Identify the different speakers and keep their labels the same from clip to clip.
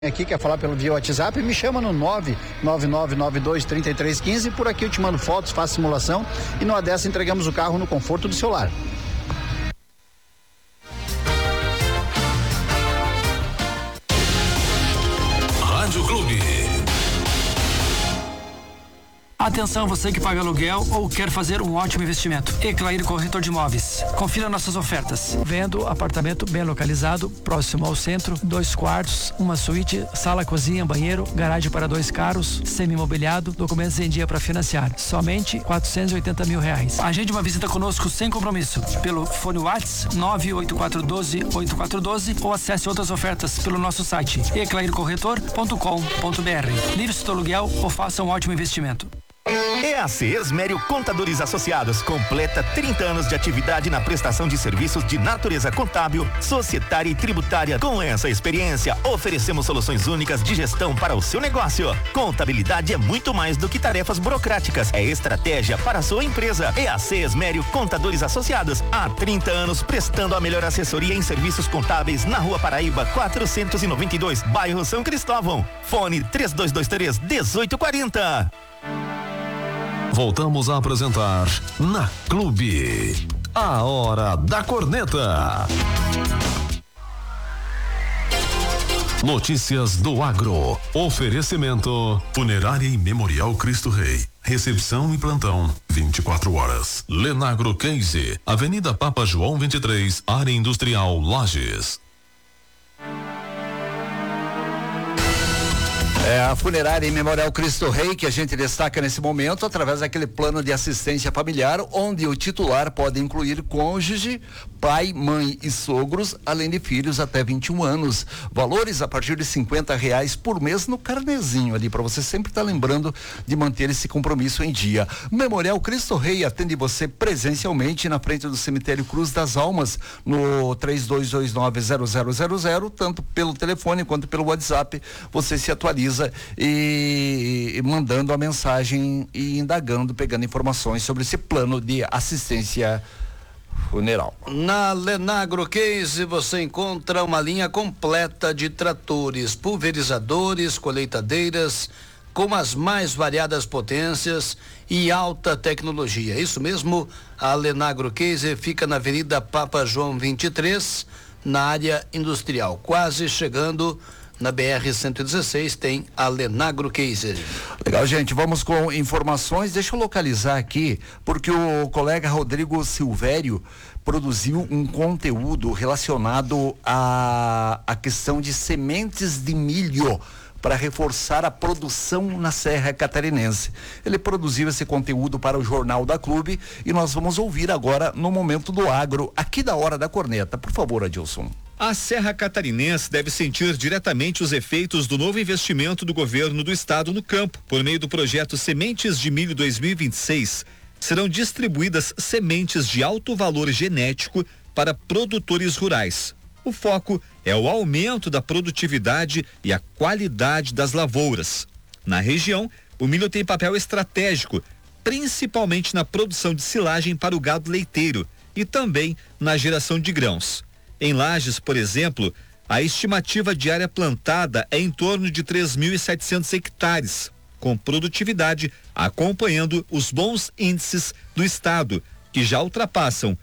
Speaker 1: Aqui quer falar pelo via WhatsApp, me chama no 999923315. Por aqui eu te mando fotos, faço simulação e numa dessa entregamos o carro no conforto do seu lar.
Speaker 2: Rádio Clube.
Speaker 3: Atenção, você que paga aluguel ou quer fazer um ótimo investimento. Eclair Corretor de Imóveis. Confira nossas ofertas. Vendo apartamento bem localizado, próximo ao centro, 2 quartos, uma suíte, sala, cozinha, banheiro, garagem para 2 carros, semi-imobiliado, documentos em dia para financiar. Somente R$480 mil. Agende uma visita conosco sem compromisso. Pelo fone WhatsApp 98412-8412 ou acesse outras ofertas pelo nosso site eclaircorretor.com.br. Livre-se do aluguel ou faça um ótimo investimento.
Speaker 4: EAC Esmério Contadores Associados completa 30 anos de atividade na prestação de serviços de natureza contábil, societária e tributária. Com essa experiência, oferecemos soluções únicas de gestão para o seu negócio. Contabilidade é muito mais do que tarefas burocráticas, é estratégia para a sua empresa. EAC Esmério Contadores Associados, há 30 anos prestando a melhor assessoria em serviços contábeis na Rua Paraíba, 492, bairro São Cristóvão. Fone 3223-1840.
Speaker 2: Voltamos a apresentar Na Clube, a Hora da Corneta. Notícias do Agro. Oferecimento Funerária e Memorial Cristo Rei. Recepção e plantão 24 horas. Lenagro Case, Avenida Papa João 23, Área Industrial Lages.
Speaker 1: É a Funerária e Memorial Cristo Rei que a gente destaca nesse momento através daquele plano de assistência familiar, onde o titular pode incluir cônjuge, pai, mãe e sogros, além de filhos até 21 anos. Valores a partir de R$50 por mês no carnezinho ali, para você sempre estar lembrando de manter esse compromisso em dia. Memorial Cristo Rei atende você presencialmente na frente do cemitério Cruz das Almas, no 32290000, tanto pelo telefone quanto pelo WhatsApp. Você se atualiza e mandando a mensagem e indagando, pegando informações sobre esse plano de assistência funeral.
Speaker 5: Na Lenagro Case você encontra uma linha completa de tratores, pulverizadores, colheitadeiras com as mais variadas potências e alta tecnologia. Isso mesmo, a Lenagro Case fica na Avenida Papa João 23, na área industrial, quase chegando na BR-116, tem a Lenagro Case.
Speaker 1: Legal, gente, vamos com informações. Deixa eu localizar aqui, porque o colega Rodrigo Silvério produziu um conteúdo relacionado à questão de sementes de milho para reforçar a produção na Serra Catarinense. Ele produziu esse conteúdo para o Jornal da Clube e nós vamos ouvir agora no Momento do Agro, aqui da Hora da Corneta. Por favor, Adilson.
Speaker 6: A Serra Catarinense deve sentir diretamente os efeitos do novo investimento do governo do estado no campo. Por meio do projeto Sementes de Milho 2026, serão distribuídas sementes de alto valor genético para produtores rurais. O foco é o aumento da produtividade e a qualidade das lavouras. Na região, o milho tem papel estratégico, principalmente na produção de silagem para o gado leiteiro e também na geração de grãos. Em Lages, por exemplo, a estimativa de área plantada é em torno de 3.700 hectares, com produtividade acompanhando os bons índices do estado, que já ultrapassam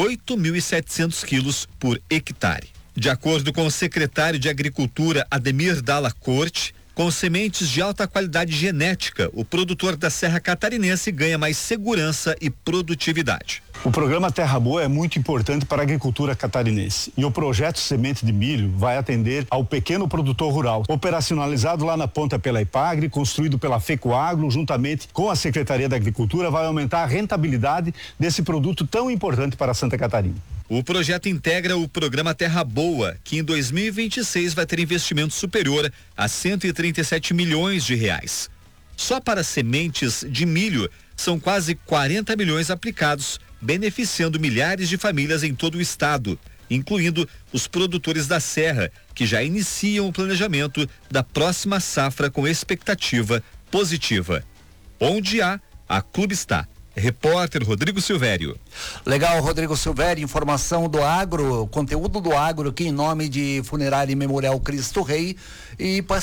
Speaker 6: 8.700 quilos por hectare. De acordo com o secretário de Agricultura, Ademir Dalla Corte, com sementes de alta qualidade genética, o produtor da Serra Catarinense ganha mais segurança e produtividade.
Speaker 7: O programa Terra Boa é muito importante para a agricultura catarinense e o projeto Semente de Milho vai atender ao pequeno produtor rural, operacionalizado lá na ponta pela Ipagre, construído pela FECOAGRO, juntamente com a Secretaria da Agricultura, vai aumentar a rentabilidade desse produto tão importante para Santa Catarina.
Speaker 6: O projeto integra o programa Terra Boa, que em 2026 vai ter investimento superior a 137 milhões de reais. Só para sementes de milho, são quase 40 milhões aplicados, beneficiando milhares de famílias em todo o estado, incluindo os produtores da Serra, que já iniciam o planejamento da próxima safra com expectativa positiva. Onde há, a Clube está. Repórter Rodrigo Silvério.
Speaker 1: Legal, Rodrigo Silvério, informação do agro, conteúdo do agro aqui em nome de Funerária e Memorial Cristo Rei e